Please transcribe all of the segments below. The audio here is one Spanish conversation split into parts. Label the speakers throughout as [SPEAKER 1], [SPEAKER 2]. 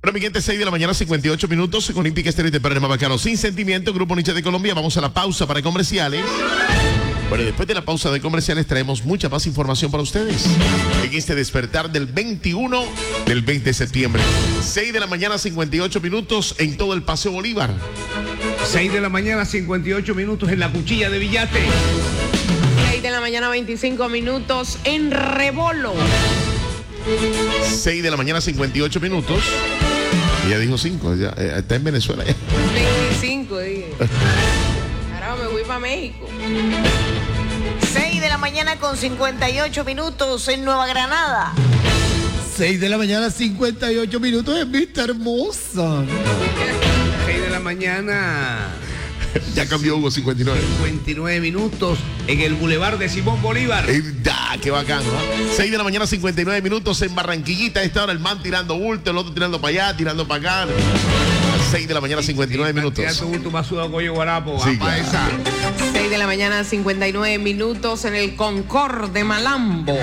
[SPEAKER 1] Bueno, mi gente, 6 de la mañana, 58 minutos, con Hípica Estéreo de Panamá Bacano. Sin sentimiento, Grupo Nietzsche de Colombia. Vamos a la pausa para comerciales. Bueno, después de la pausa de comerciales traemos mucha más información para ustedes en este despertar del 21 del 20 de septiembre. 6 de la mañana, 58 minutos en todo el Paseo Bolívar.
[SPEAKER 2] 6 de la mañana, 58 minutos en la Cuchilla de Villate.
[SPEAKER 3] 6 de la mañana, 25 minutos en Rebolo.
[SPEAKER 1] 6 de la mañana, 58 minutos. Ella dijo 5, ya está en Venezuela ya.
[SPEAKER 3] 25, dije. Ahora me voy para México.
[SPEAKER 4] 6 de la mañana con 58 minutos en Nueva Granada.
[SPEAKER 5] 6 de la mañana, 58 minutos en Vista Hermosa.
[SPEAKER 2] 6 de la mañana.
[SPEAKER 1] Ya cambió Hugo, 59.
[SPEAKER 2] 59 minutos en el Boulevard de Simón Bolívar.
[SPEAKER 1] Qué bacano, ¿no? 6 de la mañana, 59 minutos en Barranquillita. A esta hora el man tirando bulto, el otro tirando para allá, tirando para acá. 6 de la mañana, 59 minutos.
[SPEAKER 2] Tirando bulto más sudado Coyo Guarapo.
[SPEAKER 1] Sí,
[SPEAKER 2] claro.
[SPEAKER 1] esa.
[SPEAKER 3] 6 de la mañana, 59 minutos en el Concord de Malambo.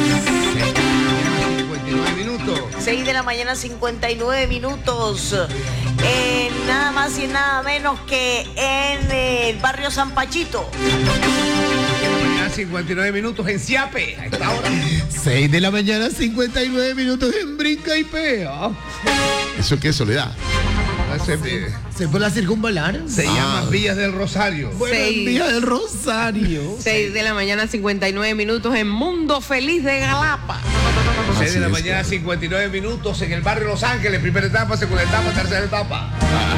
[SPEAKER 2] 59 minutos.
[SPEAKER 4] 6 de la mañana, 59 minutos. Nada más y nada menos que en el barrio San Pachito.
[SPEAKER 2] 59 minutos en Siape. A esta hora.
[SPEAKER 5] 6 de la mañana, 59 minutos en Brinca y Pea.
[SPEAKER 1] ¿Eso qué, Soledad?
[SPEAKER 5] Se fue la circunvalar.
[SPEAKER 2] Se llama Villas del Rosario.
[SPEAKER 5] Buenos días del Rosario.
[SPEAKER 3] 6 de la mañana, 59 minutos en Mundo Feliz de Galapa.
[SPEAKER 2] 6 de la
[SPEAKER 1] Así
[SPEAKER 2] mañana, 59 minutos en el barrio Los Ángeles. Primera etapa, segunda etapa, tercera etapa.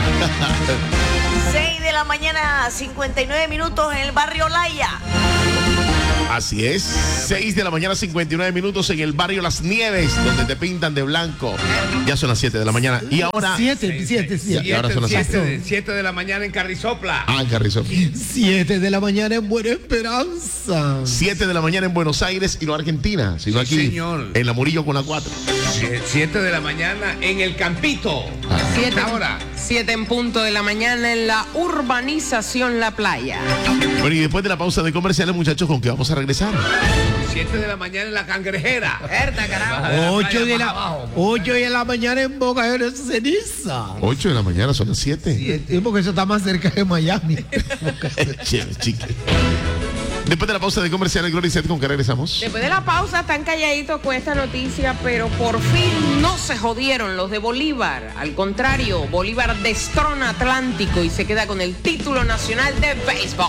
[SPEAKER 4] 6 de la mañana, 59 minutos en el barrio Laya.
[SPEAKER 1] Así es. 6 de la mañana, 59 minutos en el barrio Las Nieves, donde te pintan de blanco. Ya son las 7 de la mañana. Y ahora.
[SPEAKER 5] 7.
[SPEAKER 1] Y ahora son las
[SPEAKER 2] 7 de la mañana en Carrizopla.
[SPEAKER 1] Ah, Carrizo.
[SPEAKER 5] 7 de la mañana en Buena Esperanza.
[SPEAKER 1] 7 de la mañana en Buenos Aires y no Argentina, sino
[SPEAKER 2] Sí,
[SPEAKER 1] aquí.
[SPEAKER 2] señor.
[SPEAKER 1] En la Murillo con la 4.
[SPEAKER 2] 7 de la mañana en el Campito.
[SPEAKER 3] 7
[SPEAKER 2] Ahora.
[SPEAKER 3] 7 en punto de la mañana en la urbanización La Playa.
[SPEAKER 1] Bueno, y después de la pausa de comerciales, muchachos, ¿con qué vamos a regresar?
[SPEAKER 2] 7 de la mañana en la Cangrejera.
[SPEAKER 3] Herda, carajo.
[SPEAKER 5] 8 de la mañana en Boca de Ceniza.
[SPEAKER 1] 8 de la mañana, son las 7.
[SPEAKER 5] Sí, porque eso está más cerca de Miami.
[SPEAKER 1] Chique. Después de la pausa de comerciales, Gloria y Seth, ¿con qué regresamos?
[SPEAKER 3] Después de la pausa están calladitos con esta noticia, pero por fin no se jodieron los de Bolívar. Al contrario, Bolívar destrona Atlántico y se queda con el título nacional de béisbol.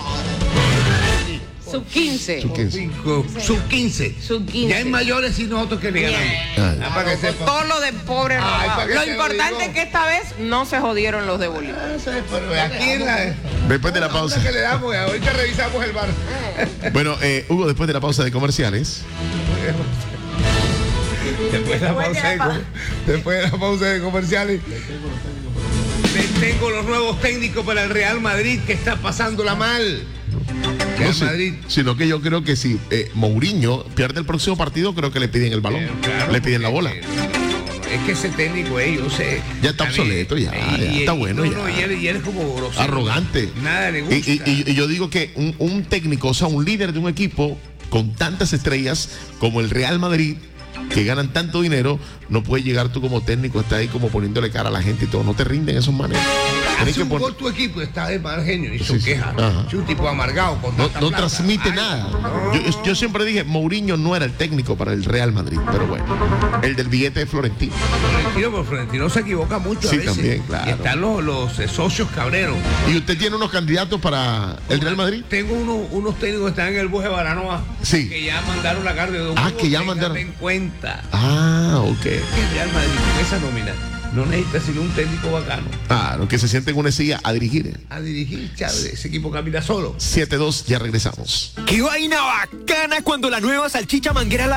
[SPEAKER 3] Sub-15.
[SPEAKER 2] Sub-15.
[SPEAKER 3] Sub-15.
[SPEAKER 2] Ya en mayores y nosotros que le ganamos. Para que sepa.
[SPEAKER 3] Todo lo de pobre no
[SPEAKER 2] Ay,
[SPEAKER 3] va.
[SPEAKER 2] para que
[SPEAKER 3] Lo
[SPEAKER 2] te lo
[SPEAKER 3] importante
[SPEAKER 2] digo.
[SPEAKER 3] es que esta vez no se jodieron los de Bolívar.
[SPEAKER 2] Pero aquí en la.
[SPEAKER 1] Después de la pausa.
[SPEAKER 2] que le damos, ahorita revisamos el bar.
[SPEAKER 1] Bueno, Hugo, después de la pausa de comerciales.
[SPEAKER 2] Después de la pausa de comerciales. Tengo los nuevos técnicos para el Real Madrid que está pasándola mal. Real Madrid.
[SPEAKER 1] Sino que yo creo que si Mourinho pierde el próximo partido, creo que le piden el balón.
[SPEAKER 2] Claro,
[SPEAKER 1] le piden la bola.
[SPEAKER 2] Es que ese técnico, yo sé.
[SPEAKER 1] Ya está obsoleto, ya está bueno.
[SPEAKER 2] Y él es como grosero.
[SPEAKER 1] Arrogante.
[SPEAKER 2] Nada le gusta.
[SPEAKER 1] Y yo digo que un técnico, o sea, un líder de un equipo con tantas estrellas como el Real Madrid, que ganan tanto dinero, no puede llegar tú como técnico, está ahí como poniéndole cara a la gente y todo. No te rinden esos manes.
[SPEAKER 2] Hace un gol tu equipo, está de mal genio y
[SPEAKER 1] Sí,
[SPEAKER 2] su
[SPEAKER 1] sí.
[SPEAKER 2] queja.
[SPEAKER 1] Ajá.
[SPEAKER 2] Es un tipo amargado. Con
[SPEAKER 1] No,
[SPEAKER 2] tanta
[SPEAKER 1] no
[SPEAKER 2] plata.
[SPEAKER 1] transmite
[SPEAKER 2] Ay,
[SPEAKER 1] nada.
[SPEAKER 2] no.
[SPEAKER 1] Yo siempre dije, Mourinho no era el técnico para el Real Madrid, pero bueno, el del billete de Florentino.
[SPEAKER 2] Florentino se equivoca mucho
[SPEAKER 1] Sí,
[SPEAKER 2] a veces.
[SPEAKER 1] también, claro.
[SPEAKER 2] Y están los socios cabreros.
[SPEAKER 1] ¿Y usted tiene unos candidatos para el Real Madrid?
[SPEAKER 2] Tengo unos técnicos que están en el buje de Baranoa.
[SPEAKER 1] Sí.
[SPEAKER 2] Que ya mandaron la carne de un
[SPEAKER 1] Que ya
[SPEAKER 2] ténganlo
[SPEAKER 1] mandaron.
[SPEAKER 2] en cuenta.
[SPEAKER 1] Ok.
[SPEAKER 2] El Real Madrid con esa nómina no necesita sino un técnico bacano.
[SPEAKER 1] Claro, que se siente en una silla a dirigir.
[SPEAKER 2] A dirigir, chévere. Ese equipo camina solo.
[SPEAKER 1] 7-2, ya regresamos.
[SPEAKER 6] ¡Qué vaina bacana cuando la nueva salchicha manguera